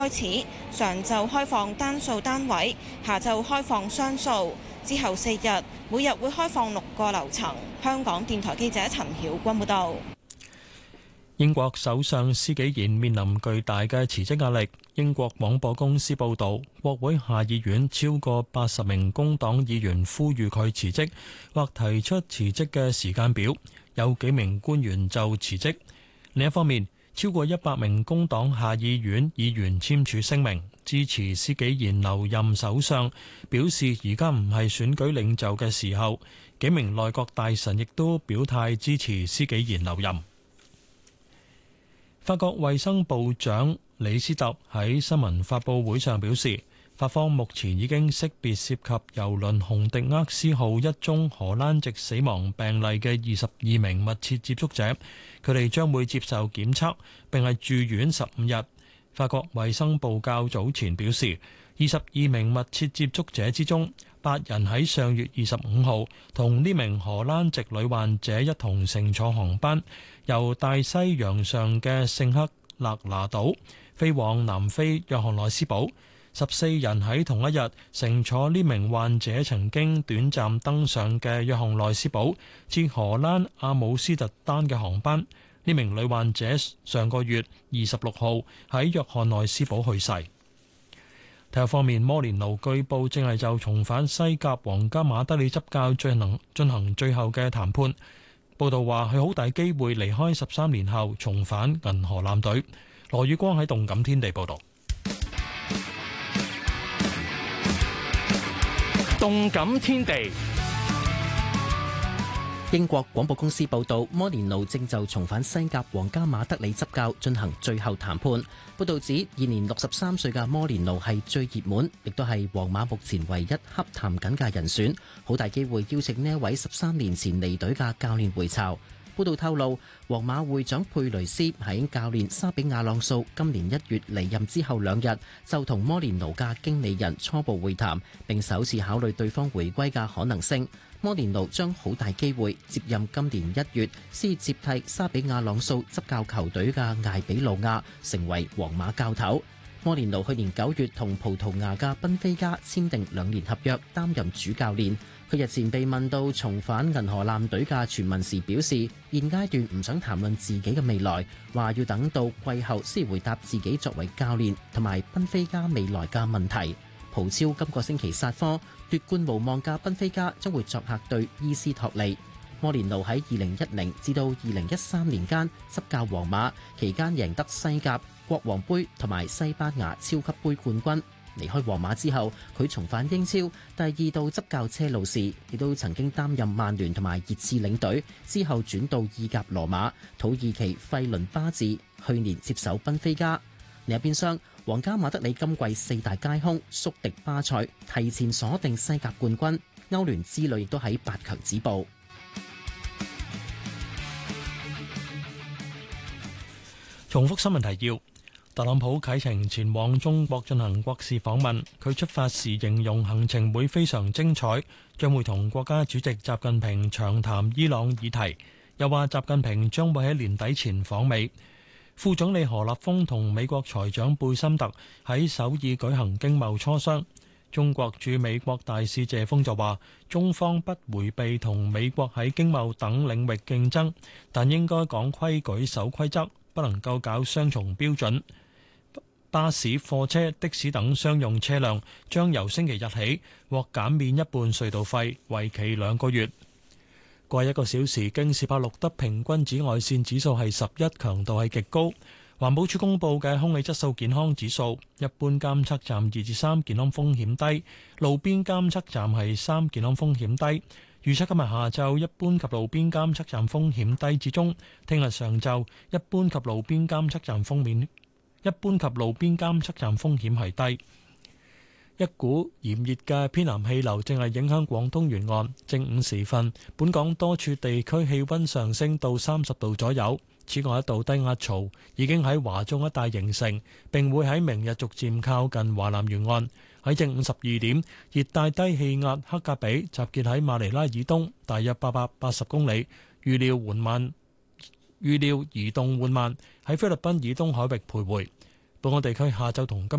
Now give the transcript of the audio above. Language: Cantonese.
開始，上晝開放單數單位，下晝開放雙數，之後4日每日會開放6個樓層。香港電台記者陳曉君報道。 英國首相施紀賢面臨巨大嘅辭職壓力。英國廣播公司報導，國會下議院超過80名工黨議員呼籲佢辭職或提出辭職嘅時間表，有幾名官員就辭職。另一方面，超過100名工黨下議院議員簽署聲明，支持施紀賢留任首相，表示而家唔係選舉領袖嘅時候。幾名內閣大臣亦都表態支持施紀賢留任。法國衛生部長李斯特喺新聞發佈會上表示，法方目前已經識別涉及郵輪紅迪厄斯號一宗荷蘭籍死亡病例嘅22名密切接觸者，佢哋將會接受檢測並係住院15日。法國衛生部較早前表示，22名密切接觸者之中，8人喺上月25號同呢名荷蘭籍女患者一同乘坐航班，由大西洋上嘅聖克勒拿島飛往南非約翰內斯堡。14人喺同一日乘坐呢名患者曾經短暫登上嘅約翰內斯堡至荷蘭阿姆斯特丹嘅航班。呢名女患者上個月26號喺約翰內斯堡去世。體育方面，摩連奴據報正係就重返西甲皇家馬德里執教進行最後嘅談判。報道話佢好大機會離開13年後重返銀河艦隊。羅宇光喺動感天地報道。 動感天地。 英國廣播公司報道，摩連奴正就重返西甲皇家馬德里執教進行最後談判。報道指，現年63歲嘅摩連奴係最熱門，亦都係皇馬目前唯一洽談緊嘅人選，好大機會邀請呢一位13年前離隊嘅教練回巢。報道透露，皇馬會長佩雷斯喺教練沙比亞朗素今年1月離任之後2日，就同摩連奴嘅經理人初步會談，並首次考慮對方回歸嘅可能性。摩連奴將好大機會接任今年1月先接替沙比亞朗素執教球隊嘅艾比路亞，成為皇馬教頭。摩連奴去年9月同葡萄牙嘅賓菲加簽訂2年合約，擔任主教練。佢日前被問到重返銀河艦隊嘅傳聞時，表示現階段唔想談論自己嘅未來，話要等到季後先回答自己作為教練同埋賓菲加未來嘅問題。葡超今個星期殺科，奪冠無望嘅賓菲加將會作客對伊斯托利。摩連奴喺2010至到2013年間執教皇馬，期間贏得西甲、國王杯同埋西班牙超級杯冠軍。離開皇馬之後，佢重返英超，第2度執教車路士，亦都曾經擔任曼聯同埋熱刺領隊，之後轉到意甲羅馬、土耳其費倫巴治，去年接手賓菲加。另一邊廂，皇家馬德里今季4大皆空，宿敵巴塞，提前鎖定西甲冠軍，歐聯之旅亦都喺8強止步。 重複新聞提要。特朗普啟程前往中國進行國事訪問，佢出發時形容行程會非常精彩，將會同國家主席習近平長談伊朗議題，又話習近平將會喺年底前訪美。副總理何立峰同美國財長貝森特喺首爾舉行經貿磋商。中國駐美國大使謝鋒就話，中方不迴避同美國喺經貿等領域競爭，但應該講規矩守規則，不能夠搞雙重標準。巴士、貨車、的士等商用車輛將由星期日起獲減免一半隧道費，為期2個月。過去1個小時，京士柏錄得平均紫外線指數係11，強度係極高。環保署公布嘅空氣質素健康指數，一般監測站2至3，健康風險低；路邊監測站係3，健康風險低。預測今日下晝一般及路邊監測站風險低至中，聽日上晝一般及路邊監測站風險係低。一股炎熱嘅偏南氣流正係影響廣東沿岸，正午時分，本港多處地區氣溫上升到30度左右。此外，一道低壓槽已經喺華中一帶形成，並會喺明日逐漸靠近華南沿岸。喺正午12點，熱帶低氣壓克格比集結喺馬尼拉以東大約880公里，預料移動緩慢，喺菲律賓以東海域徘徊。 本港地區下晝同今